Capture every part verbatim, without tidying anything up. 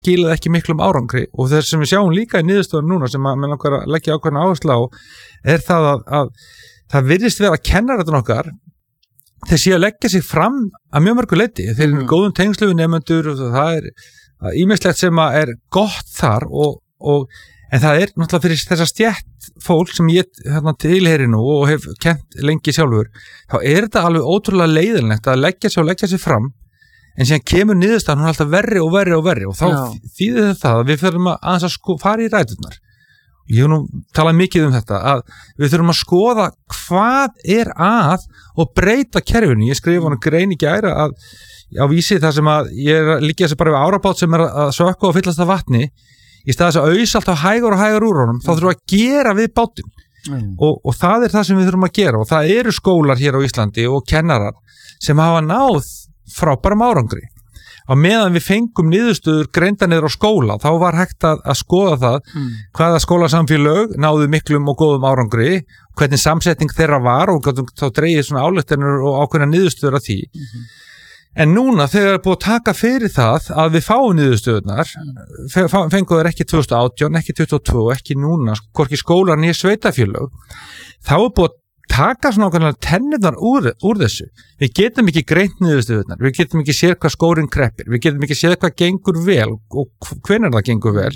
skilaði ekki miklum árangri og þess sem við sjáum líka í niðurstöðum núna sem að með langar að leggja ákveðna áherslu á er það að, að það virðist vera að kennaratinn okkar þeir séu að leggja sig fram að mjög mörgu leyti, þeir eru mm. góðum tengslu við nemendur og það er ýmislegt sem að er gott þar og, og en það er náttúrulega fyrir þessa stjætt fólk sem ég hérna, tilheyri nú og hef kent lengi sjálfur, þá er þetta alveg ótrúlega leiðilegt að leggja sig og leggja sig fram en síðan kemur niðurstaðan hún er alltaf verri og verri og verri og þá Já. þýðir þetta að við þurfum að aðeins að sko, fara í ræturnar. Ég hef nú talað mikið um þetta að við þurfum að skoða hvað er að og breyta kerfinu. Ég skrifa hann grein í gæra að á vísi þar sem að ég er að líka þessi bara við árabát sem er að sökka og fyllast af vatni í stað þess að ausa alltaf hægur og hægur úr honum, þá þurfum við að gera við bátinn mm. og, og það er það sem við þurfum að gera og það eru skólar hér á Íslandi og kennarar sem hafa náð frábærum árangri. Á meðan við fengum niðurstöður greinda niður á skóla, þá var hægt að, að skoða það mm. hvaða skólasamfélög náðu miklum og góðum árangri, hvernig samsetning þeirra var og þá dreigið svona ályktanir og ákveðna niðurstöður af því. Mm-hmm. En núna þegar er búið að taka fyrir það að við fáum niðurstöðunar, fengu þeir ekki tvö þúsund og átján, ekki tuttugu og tvö, ekki núna, hvorki skólar né sveitafélög, þá er búið að taka svona ákveðna tennurnar úr, úr þessu. Við getum ekki greint niðurstöðunar, við getum ekki séð hvað skórinn kreppir, við getum ekki séð hvað gengur vel og hvenær það gengur vel.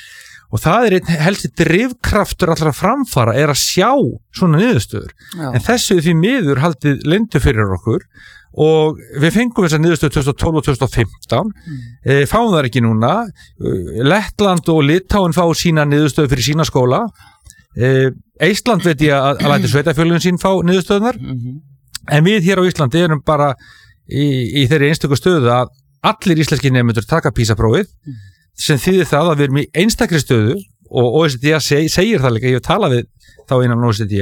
Og það er einn helsti drifkraftur allra framfara er að sjá svona niðurstöður. Já. En þessu því miður haldið leyndu fyrir okkur og við fengum þessar niðurstöður tvö þúsund og tólf og tvö þúsund og fimmtán mm. e, fáum þar ekki núna Lettland og Litáin fá sína niðurstöður fyrir sína skóla e, Ísland veit ég að, að læti sveitafélögin sín fá niðurstöðunar mm-hmm. en við hér á Íslandi erum bara í, í þeirri einstöku stöðu að allir íslenski nemendur taka PISA-prófið mm. sem þýðir það að við erum í einstakri stöðu og O E C D seg, segir það líka, ég hef talað við þá innan O E C D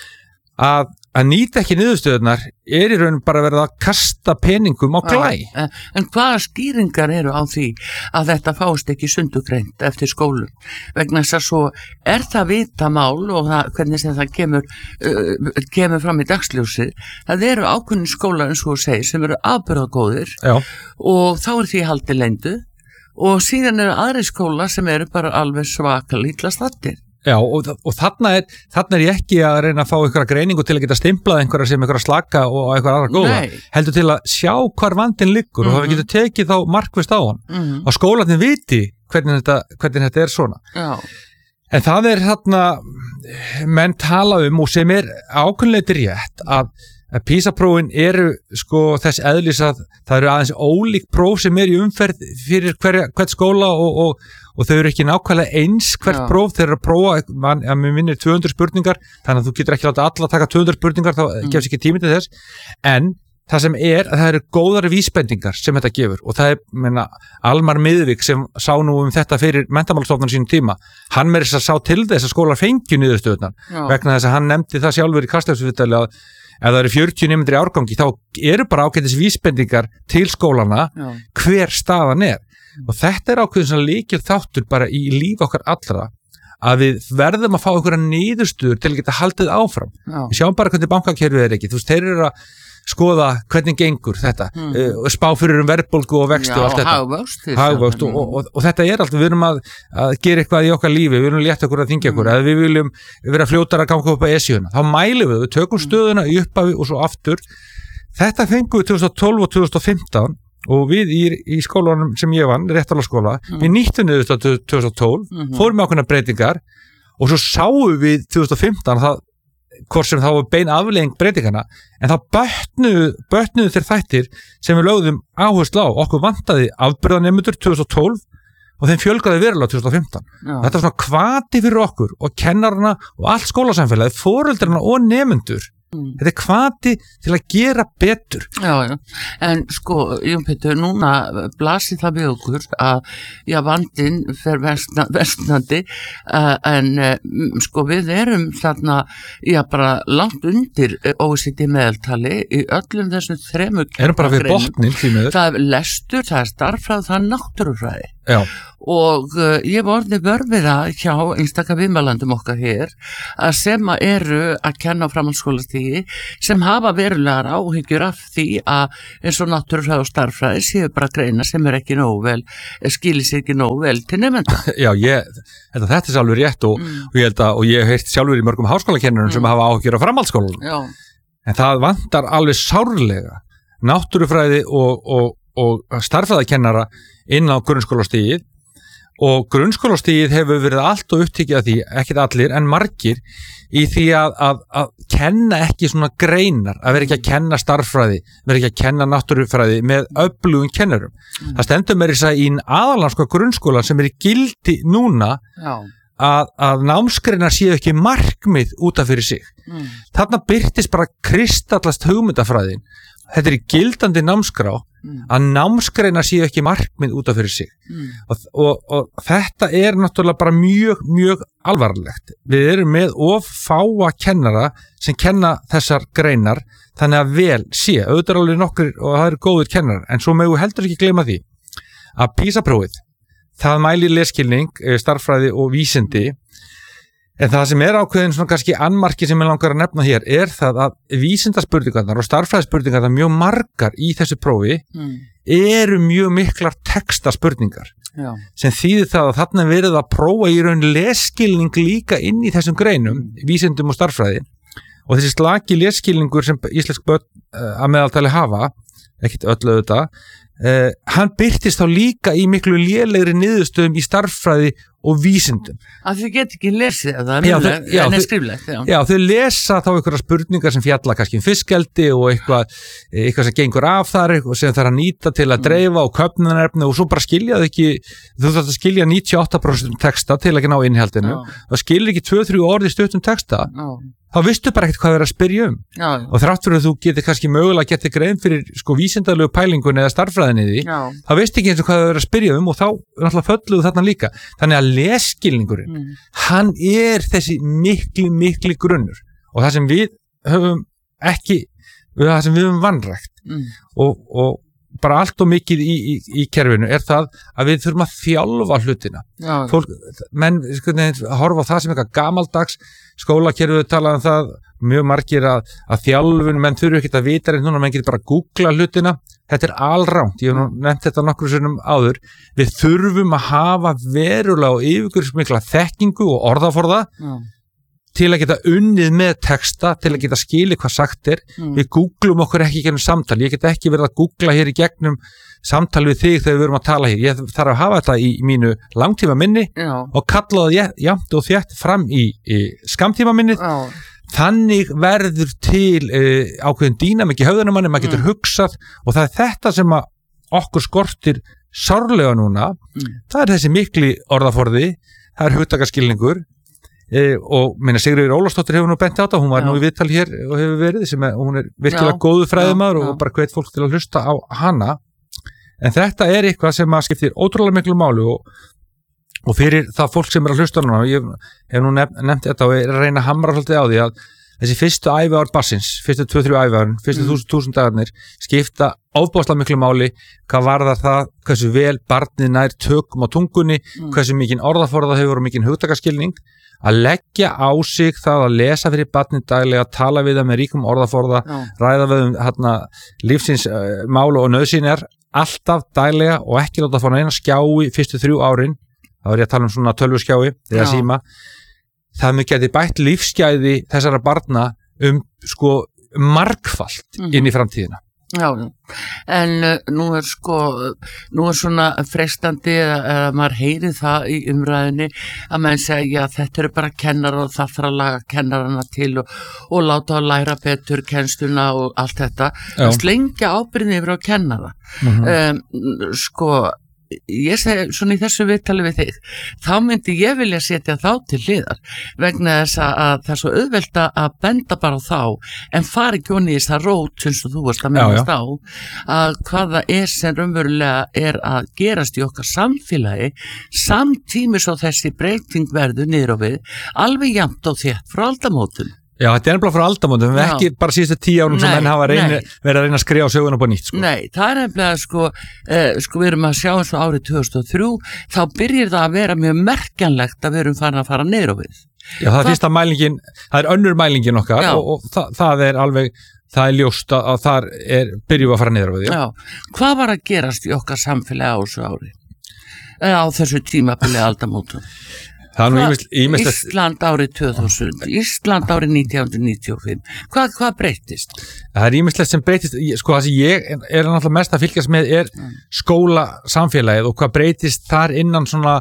að að nýta ekki niðurstöðunar er í raun bara verið að kasta peningum á glæ. En, en hvaða skýringar eru á því að þetta fást ekki sundugreint eftir skólum? Vegna þess að svo er það vitamál og það, hvernig sem það kemur, uh, kemur fram í dagsljósi, það eru ákveðin skólar eins og segir sem eru afburðagóðir og þá er því haldið leyndu og síðan eru aðri skólar sem eru bara alveg svaka lítla stattir. Já, og, og þarna, er, þarna er ég ekki að reyna að fá einhverja greiningu til að geta stimplað einhverja sem einhverja slaka og einhverja aðra góða. Nei. Heldur til að sjá hvar vandinn liggur mm-hmm. og það getur tekið þá markvisst á hann. Mm-hmm. Og skólarnir viti hvernig þetta, hvernig þetta er svona. Já. En það er þarna, menn tala um og sem er ákveðinlega rétt að að PISA-prófin eru sko þess eðlis að það eru aðeins ólík próf sem er í umferð fyrir hver, hvert skóla og, og, og þau eru ekki nákvæmlega eins hvert Já. Próf, þeir eru að prófa man, að mér minnir tvö hundruð spurningar þannig að þú getur ekki láta alla taka tvö hundruð spurningar þá mm. gefst ekki tími til þess en það sem er að það eru góðari vísbendingar sem þetta gefur og það er menna, Almar Miðvik sem sá nú um þetta fyrir Menntamálastofnunar sínum tíma hann með þess að sá til þess að skólar fengju niðurstöðurnar vegna þess að hann nefndi það sjálfur í Kastljósviðtali að ef það eru fjörutíu nemendur í árgangi þá eru bara ágætis vísbendingar til skólana Já. Hver staðan er og þetta er ákveðin sem líkil þáttur bara í líf okkar allra að við verðum að fá einhverja niðurstöður til að geta haldið áfram. Já. Við sjáum bara hvernig bankakerfið er ekki, þú veist, þeir eru að skoða hvernig gengur þetta mm. uh, spá fyrir um verðbólgu og vexti og allt þetta hagvöxt, hagvöxt og, og, og, og þetta er alltaf, við erum að, að gera eitthvað í okkar lífi, við erum létt okkur að þingja okkur, mm. eða við viljum vera fljótar að ganga upp á esjuna, þá mælum við, við tökum stöðuna í upphafi og svo aftur þetta fengum við tvö þúsund og tólf og tvö þúsund og fimmtán og við í, í skólanum sem ég vann, réttarlagsskóla mm. við nýttum niður tvö þúsund og tólf mm-hmm. fórum með ákveðnar breytingar og svo sáum við tvö þúsund og fimmtán það hvort sem þá var bein afleiðing breytingana en þá bötnuðu, bötnuðu þeir þættir sem við lögðum áherslu á okkur vantaði afburðanemendur tvö þúsund og tólf og þeim fjölgaði verulega tvö þúsund og fimmtán. Já. Þetta var svona hvati fyrir okkur og kennarana og allt skólasamfélagið, foreldrarna og nemendur. Mm. Þetta er hvati til að gera betur. Já, já, en sko, Jón Pétur, núna blasir það við okkur að já, vandinn fer versna, versnandi uh, en uh, sko við erum þarna, já, bara langt undir O E C D meðaltali í öllum þessum þremur erum bara við botnin því miður. Það er lestur, það er starffræði, það er náttúrufræði. Já. Og uh, ég var orðið vörfiða hjá einstaka viðmælandum okkar hér að sem að eru að kenna á framhaldsskólastigi grunnskólastigi sem hafa verulegar áhyggjur af því að eins og náttúrufræði og starffræði séu bara greina sem er ekki nógu vel, skilir sér ekki nógu vel til nemenda. Já, ég, þetta, þetta er sjálfur rétt og, mm. og ég held að, og ég hef heyrt sjálfur í mörgum háskólakennurum mm. sem hafa áhyggjur á framhaldsskólanum. Já. En það vantar alveg sárlega náttúrufræði og, og, og starffræðikennara inn á grunnskólastigið og grunnskólastigið hefur verið allt og upptekið af því, ekkert allir en margir í því að, að, að kenna ekki svona greinar, að vera ekki að kenna starffræði, vera ekki að kenna náttúrufræði með öflugum kennurum. Mm. Það stendur mér þess að í aðallandska grunnskóla sem er í gildi núna Já. að, að námsgreinar séu ekki markmið út af fyrir sig. Mm. Þarna birtist bara kristallast hugmyndafræðin. Þetta er í gildandi námskrá mm. að námsgreinar séu ekki markmið út af fyrir sig. Mm. Og, og, og þetta er náttúrulega bara mjög, mjög alvarlegt. Við erum með of fáa kennara sem kenna þessar greinar þannig að vel sé, auðvitað er alveg nokkur og það eru góðir kennarar, en svo megum við heldur ekki gleyma því að PISA-prófið, það mælir lesskilning, starffræði og vísindi. En það sem er ákveðin svona kannski annmarki sem ég langar að nefna hér er það að vísindaspurningarnar og starffræðispurningarnar mjög margar í þessu prófi mm. eru mjög miklar textaspurningar Já. Sem þýðir það að þarna verið að prófa í raun lesskilning líka inn í þessum greinum, vísindum og starffræði og þessi slaki lesskilningur sem íslensk börn uh, að meðaltali hafa, ekkert öllu auðvitað, uh, hann birtist þá líka í miklu lélegri niðurstöðum í starffræði og vísindum. Að þau get ekki lesið það, það er mjög, en er skriflegt. Já. já, þau lesa þá einhverja spurningar sem fjalla kannski um fiskeldi og eitthvað, eitthvað sem gengur af þar og sem þarf að nýta til að dreifa og köfnunarefni og svo bara skilja þau ekki, þú þarf að skilja níutíu og átta prósent texta til að ekki ná innihaldinu, það skilja ekki tvö til þrjú orð í stuttum texta, já. Þá vistu bara ekkert hvað það er að spyrja um já. Og þrátt fyrir að þú getur kannski mögulega getið grein fyrir sko vísindalegu pælingun eða starffræðinni því, já. Þá vistu ekki eins og hvað það er að spyrja um og þá náttúrulega fölluðu þarna líka. Þannig að lesskilningurinn, mm. hann er þessi mikli, mikli grunnur og það sem við höfum ekki, það sem við höfum vanrækt mm. og, og bara allt og mikið í, í, í kerfinu er það að við þurfum að þjálfa hlutina. Fólk, menn sko, horfa á það sem eitthvað gamaldags skólakerfið talaði um það mjög margir að, að þjálfun menn þurfu ekkert að vita en núna menn getur bara að googla hlutina. Þetta er alrangt, ég hef nú nefnt þetta nokkru sinnum áður. Við þurfum að hafa verulega og yfirgripsmikla þekkingu og orðaforða Já. Til að geta unnið með texta, til að geta skilið hvað sagt er. Mm. Við googlum okkur ekki í gegnum samtal. Ég get ekki verið að googla hér í gegnum samtal við þig þegar við erum að tala hér. Ég þarf að hafa þetta í mínu langtíma minni Já. Og kalla það jafnt og þétt fram í, í skamtíma minnið. Já. Þannig verður til uh, ákveðin dýnamík í höfðunum manni, maður getur mm. hugsað og það er þetta sem að okkur skortir sárlega núna. Mm. Það er þessi mikli orðaforði, það er hugtakaskilningur. E, og minna Sigríður Ólafsdóttir hefur nú bent á þetta, hún var Já. Nú í viðtal hér og hefur verið sem er, hún er virkilega Já. Góðu fræðimaður og bara hvet fólk til að hlusta á hana en þetta er eitthvað sem að skiptir ótrúlega miklu máli og, og fyrir það fólk sem er að hlusta núna ég hef nú nefnt, nefnt þetta og er að reyna að hamra svolítið á því að þessi fyrstu æviár barsins, fyrstu tvö til þrjú æviárin fyrstu þúsund mm. þúsund dagarnir skipta ofboðslega miklu máli, hvað varðar það hversu vel barnið nær tökum á tungunni, mm. hversu mikinn orðaforða hefur og mikinn hugtakaskilning að leggja á sig það að lesa fyrir barnið daglega, tala við það með ríkum orðaforða, Já. Ræða við um hérna, lífsins uh, málu og nauðsynjar alltaf daglega og ekki láta að fá neina skjái fyrstu þrjú árin, þá er ég að tala um svona tölvuskjái eða síma, það mjög geti bætt lífsgæði þessara barna um sko margfalt mm. inn í framtíðina. Já, en uh, nú er sko, nú er svona freistandi að uh, maður heyri það í umræðinni að menn segja að þetta eru bara kennarar og það þarf að laga kennarana til og, og láta að læra betur kennsluna og allt þetta, að slengja ábyrgðin yfir á kennara. Mm-hmm. Um, sko, ég segi svona í þessu viðtali við þig, þá myndi ég vilja setja þá til hliðar vegna þess að það er svo auðvelt að benda bara á þá en fari ekki onni í þess að rót eins og þú varst að minnast á að hvaða er sem raunverulega er að gerast í okkar samfélagi samtímis á þessi breyting verður niður á við alveg jafnt og þétt frá aldamótum. Já, þetta er nefnilega frá aldamótum, við ekki bara síðustu tíu árum sem menn hafa reyni, verið að reyna að skrifa á söguna upp á nýtt, sko. Nei, það er nefnilega, sko, eh, sko, við erum að sjá eins og árið tvö þúsund og þrjú, þá byrjir það að vera mjög merkjanlegt að við erum farin að fara niður á við. Já, það er fyrsta mælingin, það er önnur mælingin okkar Já. og, og það, það er alveg, það er ljóst að, að þar er, byrjum að fara niður á við. Já. Já, hvað var að gerast í okkar samfélagi á þessu ári? Eða á þessu tímabili aldamótum? Það er nú ímest, ímest Ísland árið tvö þúsund, Ísland árið nítján hundruð níutíu og fimm, hvað, hvað breytist? Það er ímislegt sem breytist, sko það sem ég er náttúrulega mest að fylgjast með er skóla samfélagið og hvað breytist þar innan svona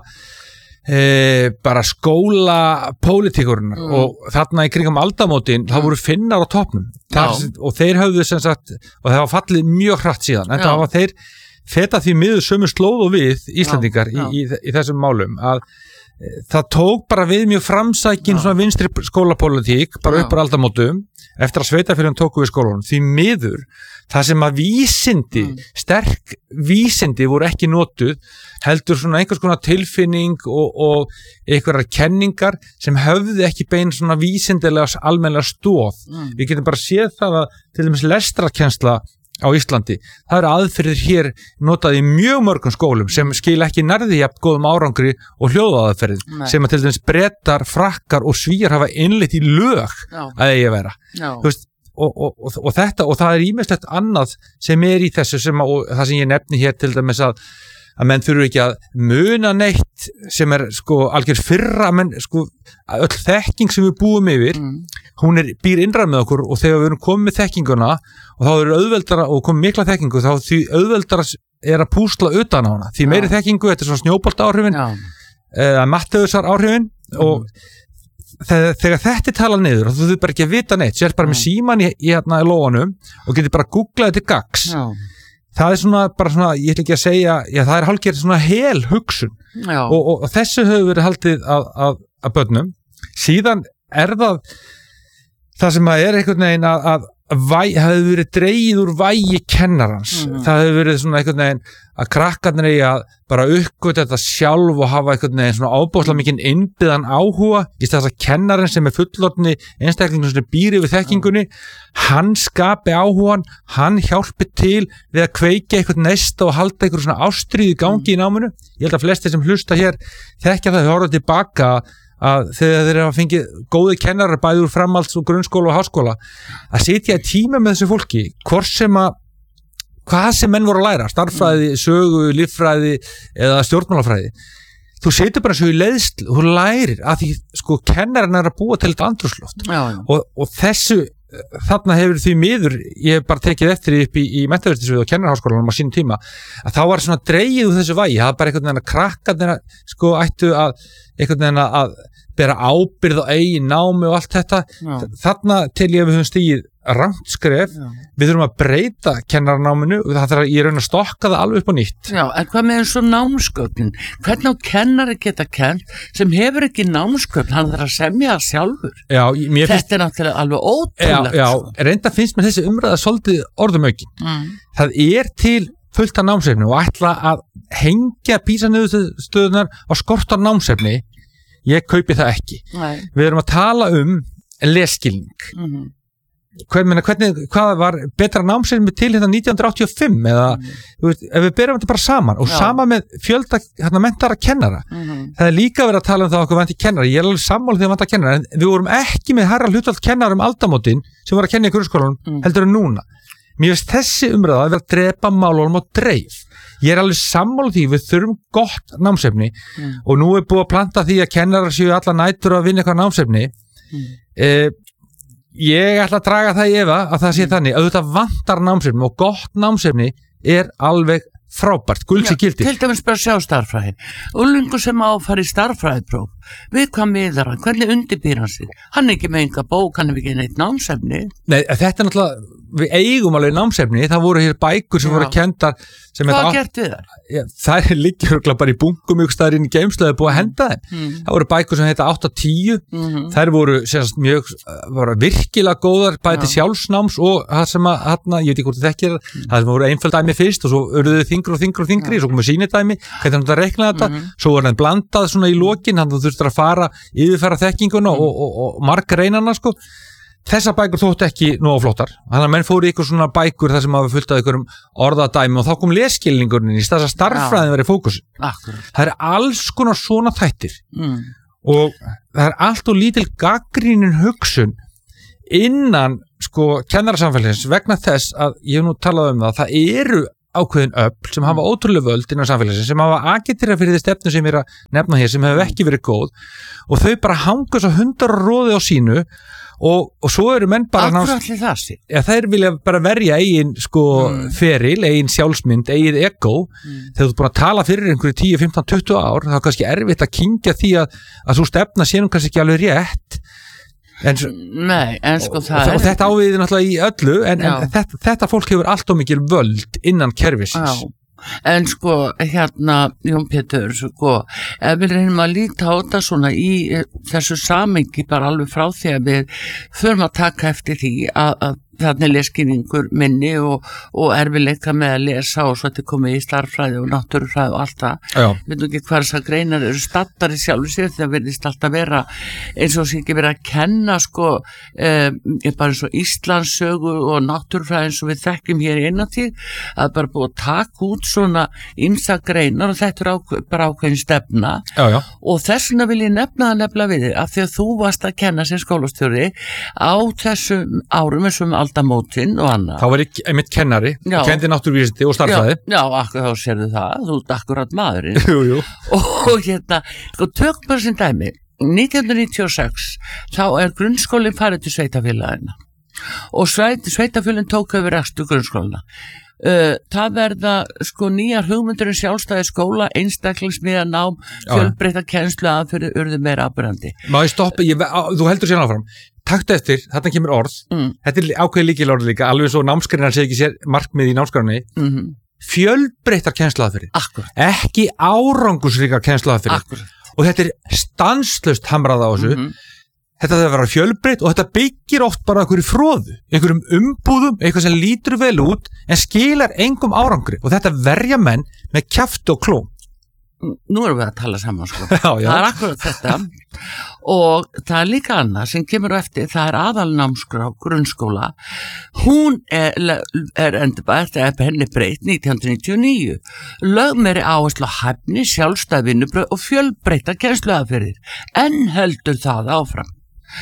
e, bara skóla pólitíkurinn mm. og þarna í kringum aldamótin, mm. það voru Finnar á toppnum og þeir höfðu sem sagt, og það var fallið mjög hratt síðan, en það var þeir feta því miður sömu slóð og við Íslandingar já, já. Í, í, í þessum málum að það tók bara við mjög framsækin svona vinstri skólapólitík bara upp á aldamótum eftir að sveitarfélögin tóku við skólanum því miður það sem að vísindi mm. sterk vísindi voru ekki notuð heldur svona einhvers konar tilfinning og, og einhverjar kenningar sem höfðu ekki bein svona vísindilega almennilega stoð mm. við getum bara séð það að til dæmis lestrarkennsla á Íslandi, það eru aðferðir hér notað í mjög mörgum skólum sem skil ekki nærði jafn góðum árangri og hljóðaðferðir sem að til dæmis Bretar, Frakkar og Svíjar hafa innleitt í lög Já. Að eigi að vera veist, og, og, og, og þetta og það er ýmislegt annað sem er í þessu sem að, og það sem ég nefni hér til dæmis að að menn þurfu ekki að muna neitt sem er sko algjör fyrra menn sko öll þekking sem við búum yfir mm. hún er býr innra með okkur og þegar við erum komið með þekkinguna og þá er auðveldara og komið mikla þekkingu þá því auðveldara er að púsla utan á hana því meiri ja. Þekkingu, þetta er svona snjóbolta áhrifin ja. eða Matteusar áhrifin mm. og þegar, þegar þetta er talað niður og þú þurfur bara ekki að vita neitt sér bara mm. með síman í, í hérna í lóanum og getur bara googlað þetta gags ja. Það er svona, bara svona, ég ætla ekki að segja, já það er hálfgerð svona hel hugsun og, og, og þessu hefur verið haldið að, að, að börnum. Síðan er það, það sem að er einhvern veginn að, að væ, hefur verið dregið úr vægi kennarans. Mm. Það hefur verið svona einhvern veginn að krakkarnir eigi að bara uppgöta þetta sjálf og hafa einhvern veginn svona ábúðslega mikinn innbyggðan áhuga í stað þess að kennarinn sem er fullorðni einstaklingur sem býr yfir þekkingunni hann skapi áhugan, hann hjálpi til við að kveikja einhvern nesta og halda einhver svona ástríð í gangi í náminu. Ég held að flestir sem hlusta hér þekkja það, horfa tilbaka að þegar þeir hafa fengið góði kennarar bæði úr framhalds- og grunnskóla og háskóla að sitja í tíma með þessu fólki hvort sem að hvað sem menn voru að læra, starffræði, sögu, líffræði eða stjórnmálafræði þú setur bara svo í leiðslu, þú lærir að því sko kennarinn er að búa til þetta andrúmsloft og, og þessu þarna hefur því miður, ég hef bara tekið eftir upp í, í menntaverðsvið og kennarháskólanum á sínum tíma, að þá var svona dregið úr þessu vægi, það var bara einhvern veginn að krakkarnir sko ættu að einhvern veginn að bera ábyrgð á eigin námi og allt þetta Já. Þarna til ég við höfum stigið rangt skref, Já. Við þurfum að breyta kennarnáminu og það þarf að ég raun að stokka það alveg upp á nýtt. Já, en hvað með eins og námsgögnin? Hvernig á kennari geta kennt sem hefur ekki námsgögn, hann þarf að semja það sjálfur. Já, mér Þetta finnst, er náttúrulega alveg ótrúlegt. Já, já reynda finnst mér þessi umræða svolítið orðumaukin. Mm. Það er til fullt af námsefni og ætla að hengja písaniðurstöðunar á skort á námsefni, ég kaupi það ekki. Nei. Við erum að tala um lesskilning. Mm-hmm. Hvern, meina, hvernig, hvað var betra námsefni til hérna nítján hundruð áttatíu og fimm eða mm. veist, ef við berum þetta bara saman og Já. Sama með fjölda hérna, mentara kennara mm-hmm. það er líka verið að tala um það okkur vanti kennara, ég er alveg sammála því að vanta kennara en við vorum ekki með hærra hlutfall kennara um aldamótin sem var að kenna í grunnskólanum mm. heldur en núna. Mér finnst þessi umræða að vera að drepa málunum á dreif. Ég er alveg sammála því við þurfum gott námsefni mm. og nú er búið að planta því að kennarar séu alla nætur að vinna eitthvað námsefni mm. eh, ég ætla að draga það í efa að það sé mm. þannig að þetta vantar námsefni og gott námsefni er alveg frábært, gulds í gildi. Til dæmis bara sjá starffræði. Úlingur sem á að fara í starffræðipróf, við hvað miðar hann, hvernig undirbýr hann sig? Hann er ekki með enga bók, hann er ekki neitt námsefni. Nei, þetta er náttúrulega, við eigum alveg námsefni, það voru hér bækur sem Já. Voru kendar. Hvað á... gert við þar? Já, það er líkjur bara í bunkum ykkur staðar inn í geimstöðu búið að henda þeim. Mm. Það voru bækur sem heita átta tíu, mm-hmm. þær voru sérst, mjög, voru virkilega góðar, bæði til sjálfsnáms og það sem að, hérna, ég veit ekki hvort þetta ekki er, mm. það sem voru einföld dæmi fyrst og svo urðuðu þingri og þingri og þingri, ja. Svo komum við sýnidæmi, hvernig hann að reikna þetta, mm-hmm. svo var hann blandað svona í lokin, hann þurftur að fara, yfirfæra þekkinguna mm. og, og, og, og marga reynana sko. þessar bækur þóttu ekki nógu flottar, þannig að menn fóru ykkur svona bækur þar sem hafa fullt af ykkurum orðadæmi og þá kom lesskilningurinn í stað að starffræðin verið fókusin. Það er alls konar svona þættir mm. og það er allt og lítil gagnrýnin hugsun innan sko kennarasamfélagsins vegna þess að ég hef nú talað um það, það eru ákveðin öfl sem hafa ótrúlega völd innan samfélagsins sem hafa agitera fyrir því stefnu sem ég er að nefna hér sem hefur ekki verið góð og þau bara hanga svo hundar og róði á sínu og, og svo eru menn bara náttúrulega allir það sé ja, þeir vilja bara verja eigin sko mm. feril, eigin sjálfsmynd, eigin ego mm. þegar þú búin að tala fyrir einhverju tíu, fimmtán, tuttugu ár þá er kannski erfitt að kyngja því að, að þú stefna sér um kannski ekki alveg rétt en, Nei, en sko það og, og þetta áviði náttúrulega í öllu en, en þetta, þetta fólk hefur allt of mikil völd innan kerfisins. Já. En sko, hérna, Jón Pétur, sko, ef við reynum að líta á þetta svona í þessu samengi bara alveg frá því að við förum að taka eftir því að, að þarna er lesskilningur minni og, og erfileika með að lesa og svo þetta komið í starffræði og náttúrufræði og allt það. Við veitum ekki hvað þessar greinar eru staddar í sjálfu sér þegar verðist alltaf vera eins og sé ekki verið að kenna sko, um, bara eins og Íslandssögu og náttúrufræði eins og við þekkjum hér í einatíð að bara búið að taka út svona ýmsa greinar og þetta er ákveð, bara ákveðin stefna já, já. Og þess vegna vil ég nefna það nefna við þig af því að þú varst að kenna sem skólastjóri á þessum árum þessum aldamótin og annað. Þá var ég einmitt kennari, kendi náttúruvísindi og starffræði. Já, já, akkur þá sérðu það, þú ert akkurat maðurinn. Jú, jú. Og hérna, sko, tökum bara sem dæmi, nítján hundruð níutíu og sex, þá er grunnskólinn farið til sveitafélagina og sveit, sveitafélagin tók yfir rekstur grunnskólina. Uh, það verða sko nýjar hugmyndir um sjálfstæði skóla, einstaklingsmiða nám, fjölbreytta kennslu aðferðir urðu meira afbrandi. Má ég stoppa, ég, þú heldur sér áfram. Taktu eftir, þarna kemur orð, mm. þetta er ákveði líkil orð líka, alveg svo námskeinar sé ekki sér markmið í námskeininni, mm-hmm. fjölbreyttar kennsluaðferðir, ekki árangusríkar kennsluaðferðir og þetta er stanslaust hamrað á þessu. Mm-hmm. Þetta þarf að vera fjölbreytt og þetta byggir oft bara einhverju fróðu, einhverjum umbúðum, eitthvað sem lítur vel út en skilar engum árangri og þetta verja menn með kjafti og klóm. Nú erum við að tala saman sko. Já, já. Það er akkurat þetta og það er líka annað sem kemur eftir, það er aðalnámskrá grunnskóla, hún er, er endurbært eða henni breytt nítján hundruð níutíu og níu, lög meiri áherslu á hæfni, sjálfstæð vinnubrögð og fjölbreytta kennsluaðferðir, en heldur það áfram.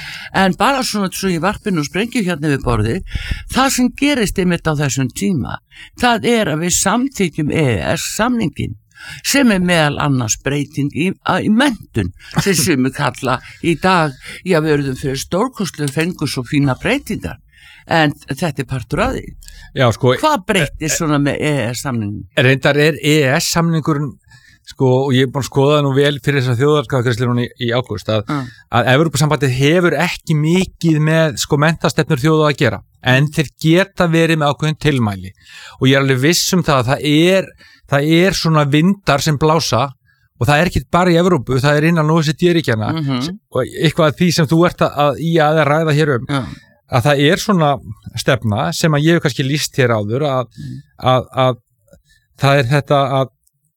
En bara svona svo í varpinu og sprengju hérna við borðið, það sem gerist einmitt á þessum tíma, það er að við samþykjum E E S samningin sem er meðal annars breyting í, í menntun sem sumir kalla í dag já við erum fyrir stórkostlega fengur svo fína breytingar en þetta er partur af því. Já, sko, hvað breytir svona með E E S samningin? Reyndar er E E S samningurinn sko og ég er búin að skoða það nú vel fyrir þess að þjóðarskapagreiðslu núna í, í ágúst að, mm. að Evrópusambandið hefur ekki mikið með sko menntastefnur þjóða að gera en þeir geta verið með ákveðin tilmæli og ég er alveg viss um það að það er það er svona vindar sem blása og það er ekki bara í Evrópu, það er innan O E C D-ríkjanna mm-hmm. og eitthvað af því sem þú ert að í að ræða hér um mm. að það er svona stefna sem að ég hef kannski lýst hér áður að, mm. að, að, að það er þetta að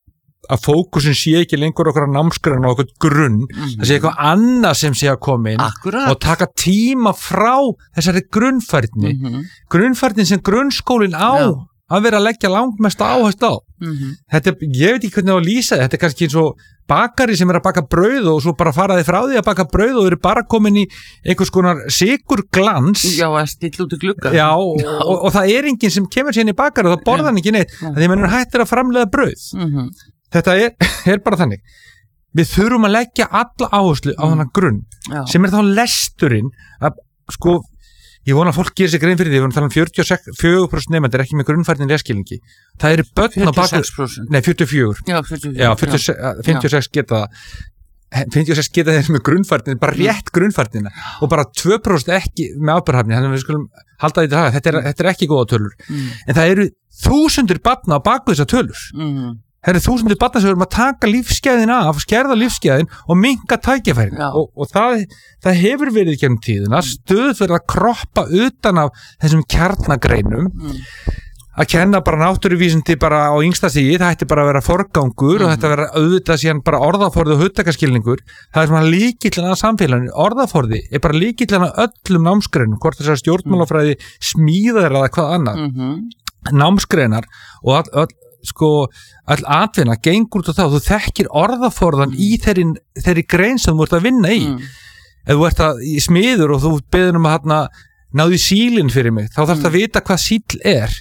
að fókusin sé ekki lengur okkur á námskrán og okkur grunn, mm-hmm. það sé eitthvað annað sem sé að koma inn Akkurat. Og taka tíma frá þessari grunnfærni mm-hmm. grunnfærnin sem grunnskólinn á Já. Að vera að leggja langmesta áherslu á mm-hmm. þetta, ég veit ekki hvernig að lýsa þetta er kannski eins og bakari sem er að baka brauð og svo bara fara þið frá því að baka brauð og eru bara komin í einhvers konar sykurglans Já, að stilla út í glugga Já, og, og, og það er enginn sem kemur sér inn í bakari og það borða hann ekki neitt því að mann hættir að framleiða brauð mm-hmm. Þetta er, er bara þannig. Við þurfum að leggja alla áherslu á þennan grunn Já. Sem er þá lesturinn að, sko, ég vona að fólk gerir sig grein fyrir því, við vorum að tala um fjörutíu og fjögur prósent nefndir ekki með grunnfærnin lesskilningi. Það eru börn á baku, nei, fjörutíu og fjögur. Já, fjörutíu og fjögur. Já, fjörutíu, fimmtíu og sex geta það. fimmtíu og sex geta þeir með grunnfærnin, bara rétt grunnfærnina og bara tvö prósent ekki með ábyrgðarhæfni, þannig að við skulum halda því til það. Þetta er, þetta er ekki góða tölur. Mm. En það eru þúsundir barna á baku þessar tölur. Mm. Það eru þúsundir barna sem erum að taka lífsgæðin af, skerða lífsgæðin og minnka tækifærin og, og það, það hefur verið gegnum tíðina, stöð verið að kroppa utan af þessum kjarnagreinum mm. að kenna bara náttúruvísindi bara á yngsta stigi, það ætti bara að vera forgangur mm. og þetta vera auðvitað síðan bara orðaforði og hugtakaskilningur, það er svona líkillinn að samfélaginu, orðaforði er bara líkillinn að öllum námsgreinum, hvort þessar stjórnmálafræði smíðar eða hvað annað mm-hmm. námsgreinar og all, all, sko, all atvinna gengur út á þá, þú þekkir orðaforðan mm. í þeirri, þeirri grein sem þú ert að vinna í mm. ef þú ert að í smiður og þú beður um að hérna, náðu sílinn fyrir mig, þá þarfst mm. að vita hvað síll er